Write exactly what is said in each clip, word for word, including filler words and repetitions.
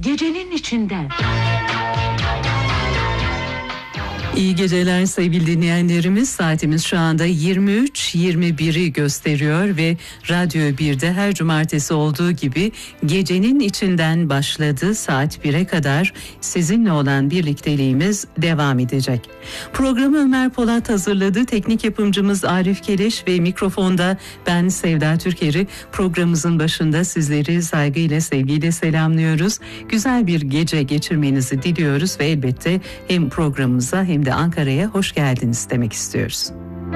Gecenin içinden. İyi geceler sevgili dinleyenlerimiz. Saatimiz şu anda yirmi üç yirmi biri gösteriyor ve Radyo bir'de her cumartesi olduğu gibi gecenin içinden başladı. Saat bire kadar sizinle olan birlikteliğimiz devam edecek. Programı Ömer Polat hazırladı. Teknik yapımcımız Arif Keleş ve mikrofonda ben Sevda Türker'i programımızın başında sizleri saygıyla, sevgiyle selamlıyoruz. Güzel bir gece geçirmenizi diliyoruz ve elbette hem programımıza hem de Ankara'ya hoş geldiniz demek istiyoruz.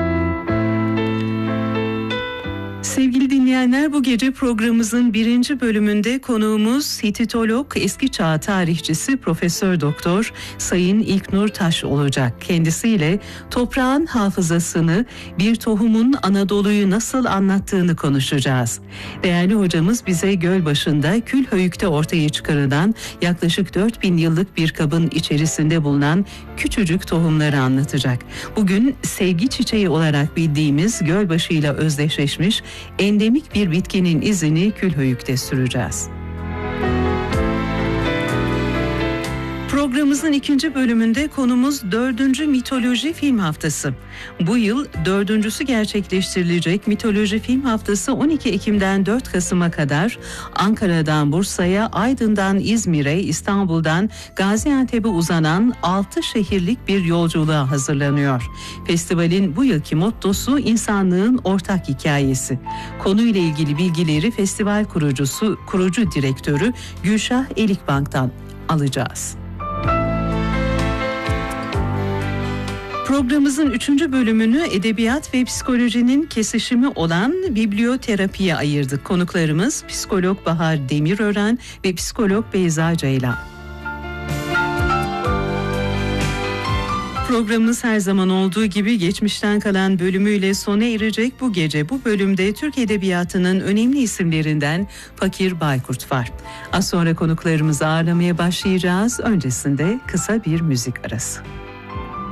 Sevgili dinleyenler, bu gece programımızın birinci bölümünde konuğumuz Hititolog, eski çağ tarihçisi Profesör Doktor Sayın İlknur Taş olacak. Kendisiyle toprağın hafızasını, bir tohumun Anadolu'yu nasıl anlattığını konuşacağız. Değerli hocamız bize Gölbaşı'nda Külhöyük'te ortaya çıkarılan yaklaşık dört bin yıllık bir kabın içerisinde bulunan küçücük tohumları anlatacak. Bugün sevgi çiçeği olarak bildiğimiz Gölbaşı ile özdeşleşmiş endemik bir bitkinin izini Külhöyük'te süreceğiz. Programımızın ikinci bölümünde konumuz dördüncü Mitoloji Film Haftası. Bu yıl dördüncüsü gerçekleştirilecek Mitoloji Film Haftası on iki Ekim'den dört Kasım'a kadar Ankara'dan Bursa'ya, Aydın'dan İzmir'e, İstanbul'dan Gaziantep'e uzanan altı şehirlik bir yolculuğa hazırlanıyor. Festivalin bu yılki mottosu insanlığın ortak hikayesi. Konuyla ilgili bilgileri festival kurucusu, kurucu direktörü Gülşah Elikbank'tan alacağız. Programımızın üçüncü bölümünü edebiyat ve psikolojinin kesişimi olan biblioterapiye ayırdık. Konuklarımız psikolog Bahar Demirören ve psikolog Beyza Ceylan. Programımız her zaman olduğu gibi geçmişten kalan bölümüyle sona erecek. Bu gece bu bölümde Türk Edebiyatı'nın önemli isimlerinden Fakir Baykurt var. Az sonra konuklarımızı ağırlamaya başlayacağız. Öncesinde kısa bir müzik arası.